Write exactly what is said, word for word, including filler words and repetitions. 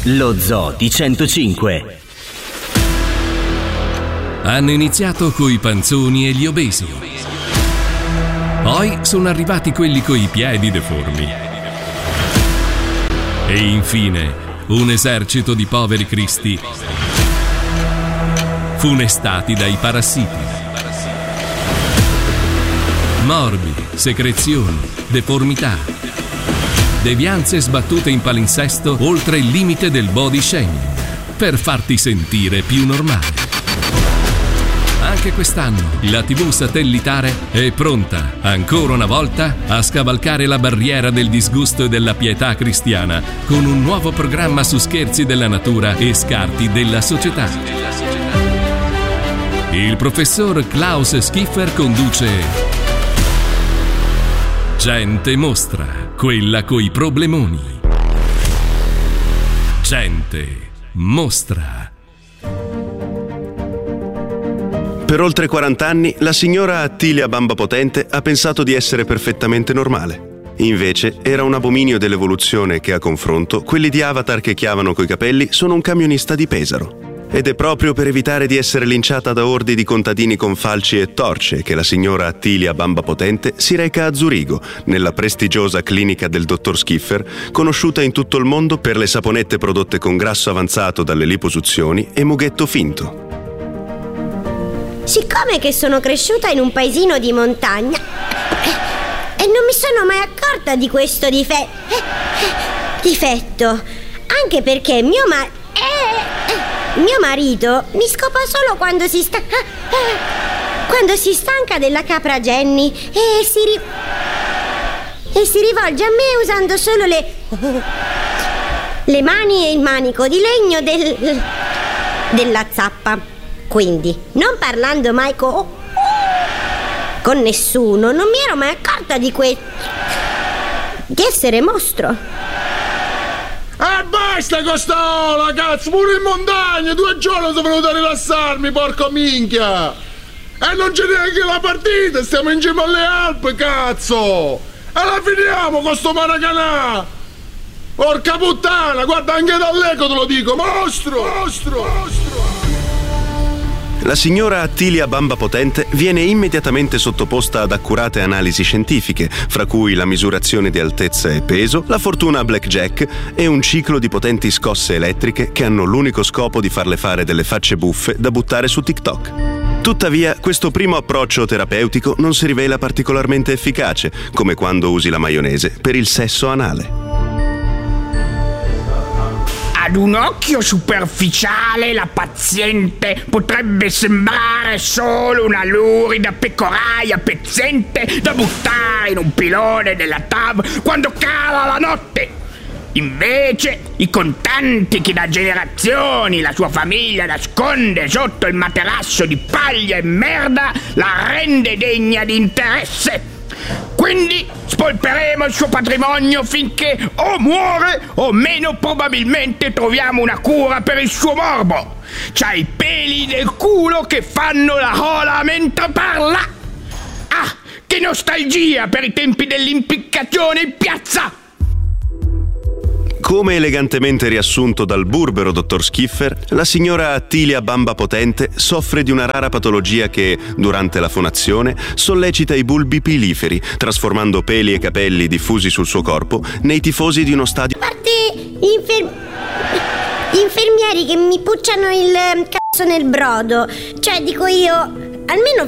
Lo Zoo di centocinque. Hanno iniziato coi panzoni e gli obesi. Poi sono arrivati quelli coi piedi deformi. E infine un esercito di poveri cristi funestati dai parassiti. Morbi, secrezioni, deformità, devianze sbattute in palinsesto oltre il limite del body shaming per farti sentire più normale. Anche quest'anno la tivù satellitare è pronta, ancora una volta, a scavalcare la barriera del disgusto e della pietà cristiana con un nuovo programma su scherzi della natura e scarti della società. Il professor Klaus Schiffer conduce Gente Mostra, quella coi problemoni. Gente Mostra. Per oltre quaranta anni la signora Attilia Bamba Potente ha pensato di essere perfettamente normale. Invece era un abominio dell'evoluzione che, a confronto, quelli di Avatar che chiavano coi capelli sono un camionista di Pesaro. Ed è proprio per evitare di essere linciata da ordi di contadini con falci e torce che la signora Attilia Bamba Potente si reca a Zurigo, nella prestigiosa clinica del dottor Schiffer, conosciuta in tutto il mondo per le saponette prodotte con grasso avanzato dalle liposuzioni e mughetto finto. Siccome che sono cresciuta in un paesino di montagna e non mi sono mai accorta di questo dife- difetto, anche perché mio ma- mio marito mi scopa solo quando si sta quando si stanca della capra Jenny e si ri- e si rivolge a me usando solo le le mani e il manico di legno del della zappa. Quindi, non parlando mai co- con nessuno, non mi ero mai accorta di que- di essere mostro. Ah, basta con sta cazzo, pure in montagna, due giorni sono venuto a rilassarmi, porco minchia! E non c'è neanche la partita, stiamo in cima alle Alpi, cazzo! E la finiamo con sto Maracanã! Porca puttana, guarda, anche dall'eco te lo dico, mostro, mostro, mostro! La signora Attilia Bamba Potente viene immediatamente sottoposta ad accurate analisi scientifiche, fra cui la misurazione di altezza e peso, la fortuna blackjack e un ciclo di potenti scosse elettriche che hanno l'unico scopo di farle fare delle facce buffe da buttare su TikTok. Tuttavia, questo primo approccio terapeutico non si rivela particolarmente efficace, come quando usi la maionese per il sesso anale. Ad un occhio superficiale la paziente potrebbe sembrare solo una lurida pecoraia pezzente da buttare in un pilone della T A V quando cala la notte. Invece i contanti che da generazioni la sua famiglia nasconde sotto il materasso di paglia e merda la rende degna di interesse. Quindi spolperemo il suo patrimonio finché o muore o meno probabilmente troviamo una cura per il suo morbo. C'ha i peli del culo che fanno la rola mentre parla. Ah, che nostalgia per i tempi dell'impiccagione in piazza! Come elegantemente riassunto dal burbero dottor Schiffer, la signora Attilia Bamba Potente soffre di una rara patologia che, durante la fonazione, sollecita i bulbi piliferi, trasformando peli e capelli diffusi sul suo corpo nei tifosi di uno stadio. A parte gli, infer- gli infermieri che mi pucciano il cazzo nel brodo, cioè dico io, almeno